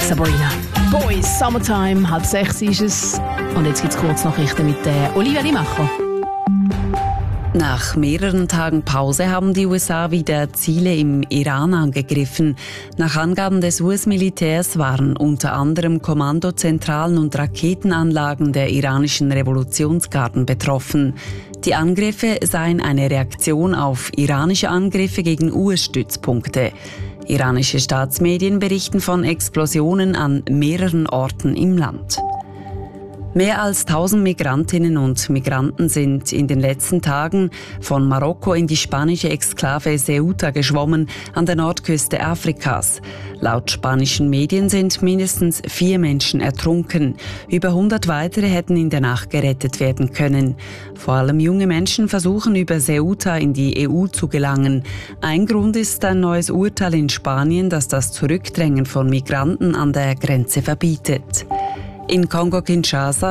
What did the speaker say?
Sabrina. Boys, Summertime, 5:30 ist es. Und jetzt gibt es Kurznachrichten mit Olivia Limacher. Nach mehreren Tagen Pause haben die USA wieder Ziele im Iran angegriffen. Nach Angaben des US-Militärs waren unter anderem Kommandozentralen und Raketenanlagen der iranischen Revolutionsgarden betroffen. Die Angriffe seien eine Reaktion auf iranische Angriffe gegen US-Stützpunkte. Iranische Staatsmedien berichten von Explosionen an mehreren Orten im Land. Mehr als 1000 Migrantinnen und Migranten sind in den letzten Tagen von Marokko in die spanische Exklave Ceuta geschwommen, an der Nordküste Afrikas. Laut spanischen Medien sind mindestens 4 Menschen ertrunken. Über 100 weitere hätten in der Nacht gerettet werden können. Vor allem junge Menschen versuchen über Ceuta in die EU zu gelangen. Ein Grund ist ein neues Urteil in Spanien, das das Zurückdrängen von Migranten an der Grenze verbietet. In Kongo-Kinshasa